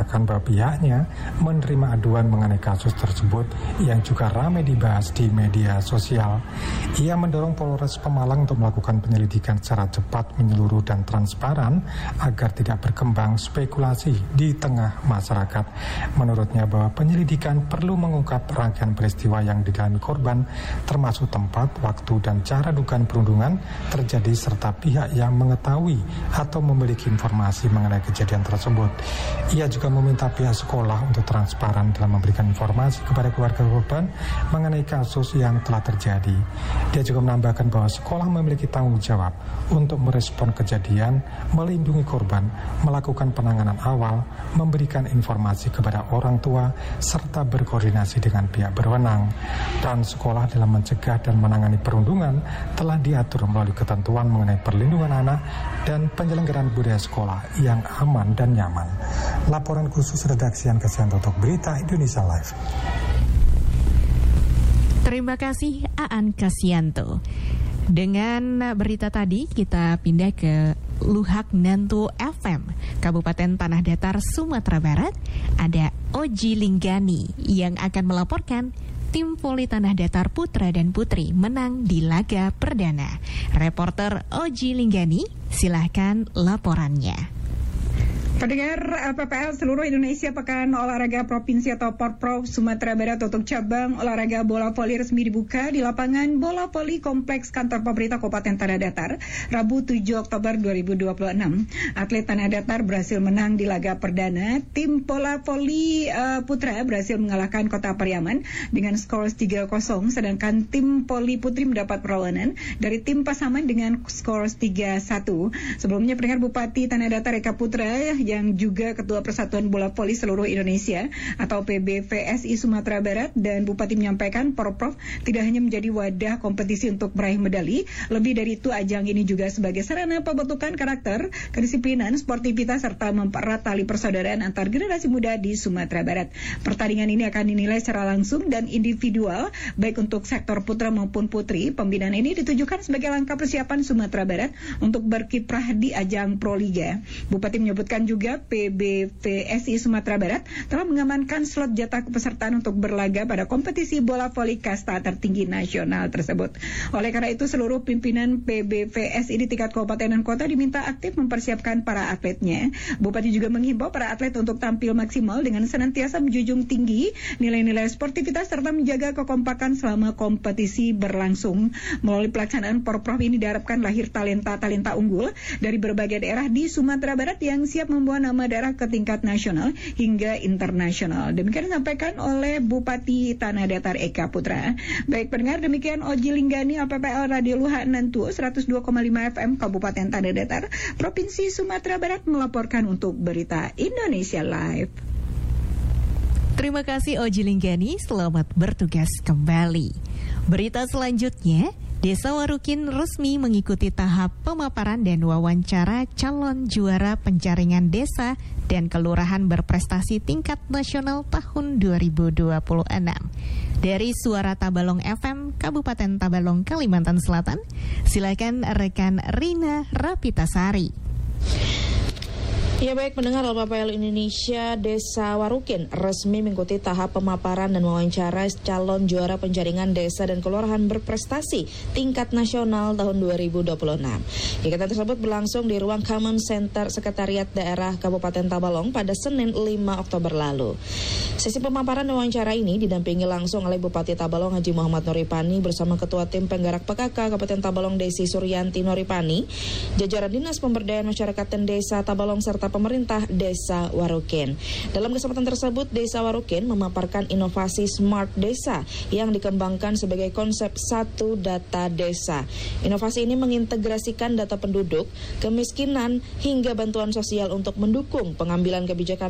mengatakan bahwa pihaknya menerima aduan mengenai kasus tersebut yang juga ramai dibahas di media sosial. Ia mendorong Polres Pemalang untuk melakukan penyelidikan secara cepat, menyeluruh dan transparan agar tidak berkembang spekulasi di tengah masyarakat. Menurutnya bahwa penyelidikan perlu mengungkap rangkaian peristiwa yang dialami korban, termasuk tempat, waktu dan cara dugaan perundungan terjadi serta pihak yang mengetahui atau memiliki informasi mengenai kejadian tersebut. Ia juga meminta pihak sekolah untuk transparan dalam memberikan informasi kepada keluarga korban mengenai kasus yang telah terjadi. Dia juga menambahkan bahwa sekolah memiliki tanggung jawab untuk merespon kejadian, melindungi korban, melakukan penanganan awal, memberikan informasi kepada orang tua, serta berkoordinasi dengan pihak berwenang. Peran sekolah dalam mencegah dan menangani perundungan telah diatur melalui ketentuan mengenai perlindungan anak dan penyelenggaraan budaya sekolah yang aman dan nyaman. Laporan khusus redaksi An Kasianto untuk Berita Indonesia Live. Terima kasih Aan Kasianto. Dengan berita tadi kita pindah ke Luhak Nantu FM, Kabupaten Tanah Datar, Sumatera Barat. Ada Oji Linggani yang akan melaporkan tim voli Tanah Datar putra dan putri menang di laga perdana. Reporter Oji Linggani, silahkan laporannya. Pendengar PPL seluruh Indonesia Pekan Olahraga Provinsi atau Porprov Sumatera Barat untuk cabang olahraga bola voli resmi dibuka di lapangan bola voli Kompleks Kantor Pemerintah Kabupaten Tanah Datar, Rabu 7 Oktober 2026. Atlet Tanah Datar berhasil menang di laga perdana. Tim bola voli putra berhasil mengalahkan Kota Pariaman dengan skor 3-0, sedangkan tim voli putri mendapat perlawanan dari tim Pasaman dengan skor 3-1. Sebelumnya pendengar, Bupati Tanah Datar Eka Putra yang juga Ketua Persatuan Bola Voli Seluruh Indonesia atau PBVSI Sumatera Barat dan Bupati menyampaikan Porprov tidak hanya menjadi wadah kompetisi untuk meraih medali, lebih dari itu ajang ini juga sebagai sarana pembentukan karakter, kedisiplinan, sportivitas serta mempererat tali persaudaraan antar generasi muda di Sumatera Barat. Pertandingan ini akan dinilai secara langsung dan individual baik untuk sektor putra maupun putri. Pembinaan ini ditujukan sebagai langkah persiapan Sumatera Barat untuk berkiprah di ajang Proliga. Bupati menyebutkan juga PBVSI Sumatera Barat telah mengamankan slot jatah kepesertaan untuk berlaga pada kompetisi bola voli kasta tertinggi nasional tersebut. Oleh karena itu, seluruh pimpinan PBVSI di tingkat kabupaten dan kota diminta aktif mempersiapkan para atletnya. Bupati juga menghimbau para atlet untuk tampil maksimal dengan senantiasa menjunjung tinggi nilai-nilai sportivitas serta menjaga kekompakan selama kompetisi berlangsung. Melalui pelaksanaan Porprov ini diharapkan lahir talenta-talenta unggul dari berbagai daerah di Sumatera Barat yang siap membawa nama daerah ke tingkat nasional hingga internasional. Demikian disampaikan oleh Bupati Tanah Datar Eka Putra. Baik pendengar, demikian Oji Linggani APPL Radio Luhak Nantu 102,5 FM Kabupaten Tanah Datar, Provinsi Sumatera Barat melaporkan untuk Berita Indonesia Live. Terima kasih Oji Linggani, selamat bertugas kembali. Berita selanjutnya, Desa Warukin resmi mengikuti tahap pemaparan dan wawancara calon juara penjaringan desa dan kelurahan berprestasi tingkat nasional tahun 2026. Dari Suara Tabalong FM, Kabupaten Tabalong, Kalimantan Selatan, silakan rekan Rina Rapitasari. Ya baik pendengar LPPL Indonesia, Desa Warukin resmi mengikuti tahap pemaparan dan wawancara calon juara penjaringan desa dan kelurahan berprestasi tingkat nasional tahun 2026. Kegiatan tersebut berlangsung di ruang Common Center Sekretariat Daerah Kabupaten Tabalong pada Senin 5 Oktober lalu. Sesi pemaparan dan wawancara ini didampingi langsung oleh Bupati Tabalong Haji Muhammad Noripani bersama Ketua Tim Penggerak PKK Kabupaten Tabalong Desi Suryanti Noripani, jajaran Dinas Pemberdayaan Masyarakat dan Desa Tabalong serta pemerintah Desa Warukin. Dalam kesempatan tersebut, Desa Warukin memaparkan inovasi Smart Desa yang dikembangkan sebagai konsep satu data desa. Inovasi ini mengintegrasikan data penduduk, kemiskinan, hingga bantuan sosial untuk mendukung pengambilan kebijakan